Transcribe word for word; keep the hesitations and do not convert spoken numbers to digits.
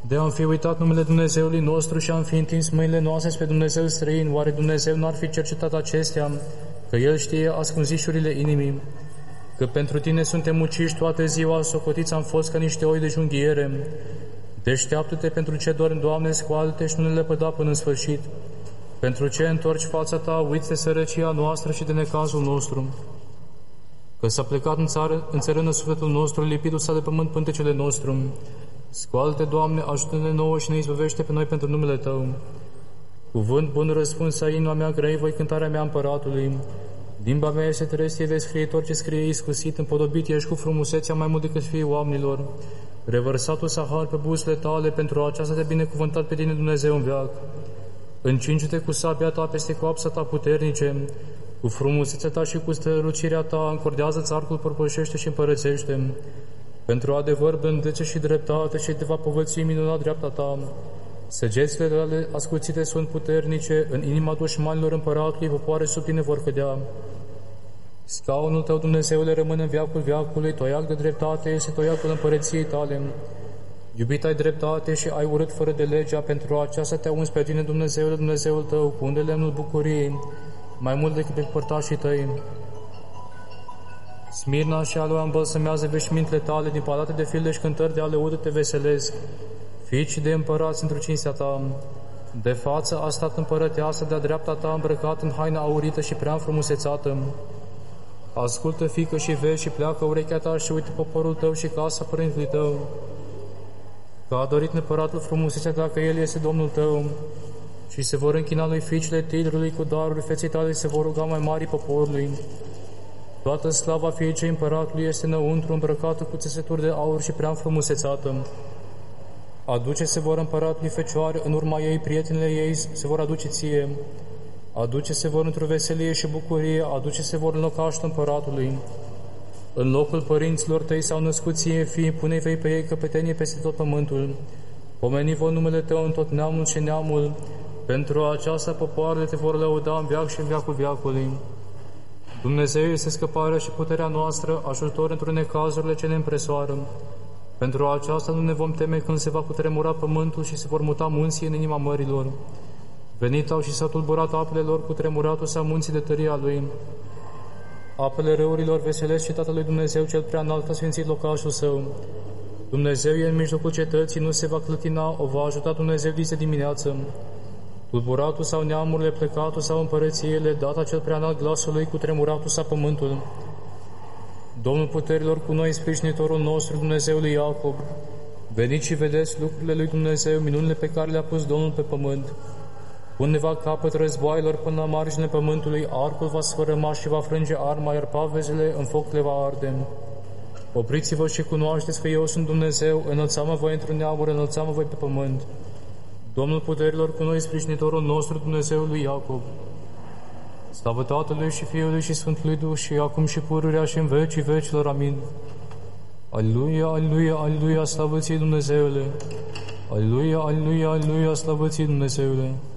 De am fi uitat numele Dumnezeului nostru și am fi întins mâinile noastre spre Dumnezeu străin, oare Dumnezeu n-ar fi cercetat acestea, că El știe ascunzișurile inimii? Că pentru Tine suntem uciși toată ziua, socotiți am fost ca niște oi de junghiere. Deșteaptă-te pentru ce dormi, Doamne, scoală-te și nu ne lepăda până în sfârșit. Pentru ce întorci fața Ta, uiți de sărăcia noastră și de necazul nostru. Că s-a plecat în țară, în țărână sufletul nostru, lipitul s-a de pământ pântecele nostru. Scoală-te, Doamne, ajută-ne nouă și ne izbăvește pe noi pentru numele Tău. Cuvânt bun răspuns a inima mea, grăi voi cântarea mea împăratului. Limba mea este trestie de scriitor ce scrie iscusit, împodobit ești cu frumusețea mai mult decât fiii oamenilor. Revărsatul sahar pe buzele Tale, pentru aceasta te binecuvântat pe Tine, Dumnezeu în veac. Încinge-te cu sabia Ta peste coapsa Ta puternice, cu frumusețea Ta și cu strălucirea Ta, încordează-ți arcul, părpășește și împărățește. Pentru adevăr, blândețe și dreptate și te va povăți minunat dreapta Ta. Săgețile Tale ascuțite sunt puternice, în inima dușmanilor împăratului popoare sub Tine vor cădea. Scaunul Tău, Dumnezeule, rămâne în veacul veacului, toiac de dreptate este toiacul împărăției Tale. Iubit ai dreptate și ai urât fără de legea, pentru aceasta te-a uns pe Tine, Dumnezeule, Dumnezeul Tău, cu unde lemnul bucuriei, mai mult decât pe părtașii Tăi. Smirna și Aloa îmbălsămează veșmintele Tale, din palate de filde și cântări de aleudă te veselesc. Fiici de împărați într-o cinstea Ta, de față a stat împărăteasă, de-a dreapta Ta îmbrăcat în haina aurită și prea înfrumusețată. Ascultă, fiică, și vezi și pleacă urechea Ta și uite poporul Tău și casa părintului Tău. Că a dorit împăratul frumusețea Ta, că El este Domnul Tău, și se vor închina lui fiicele tigrului cu daruri feței Tale, se vor ruga mai mari poporului. Toată slava fiicei împăratului este înăuntru, îmbrăcată cu țesături de aur și prea înfrumusețată. Aduce-se vor împăratului fecioare, în urma ei prietenele ei se vor aduce ție. Aduce-se vor într-o veselie și bucurie, aduce-se vor în locașul împăratului. În locul părinților tăi s-au născut ție fii, pune-i vei pe ei căpetenie peste tot pământul. Pomeni vor numele Tău în tot neamul și neamul, pentru aceasta popoarele te vor lăuda în veac și în veacul veacului. Dumnezeu este scăparea și puterea noastră, ajutor într-o necazurile ce ne împresoară. Pentru aceasta nu ne vom teme când se va cutremura pământul și se vor muta munții în inima mărilor. Venit au și s-au tulburat apele lor, cutremuratul s-a munții de tăria lui. Apele râurilor veselesc și Tatălui Dumnezeu cel prea înalt a sfințit locașul Său. Dumnezeu e în mijlocul cetății, nu se va clătina, o va ajuta Dumnezeu de dimineață. Tulburatul sau neamurile, plecatul sau împărățiile, data cel prea înalt glasul lui, cutremuratul sa pământul. Domnul puterilor cu noi, sprijinitorul nostru, Dumnezeul lui Iacob, veniți și vedeți lucrurile lui Dumnezeu, minunile pe care le-a pus Domnul pe pământ. Pune va capăt războaielor până la marginile pământului, arcul va sfărâma și va frânge arma, iar pavezele în foc le va arde. Opriți-vă și cunoașteți că eu sunt Dumnezeu, înălțam-mă voi într-un neamuri, înălțam-mă voi pe pământ. Domnul puterilor cu noi, sprijinitorul nostru, Dumnezeul lui Iacob. Slavă Tatălui și Fiului și Sfântului Duh și acum și pururea și în vecii vecilor. Amin. Aleluia, aleluia, aleluia, slavă ție, Dumnezeule! Aleluia, aleluia, aleluia, slavă ție, Dumnezeule!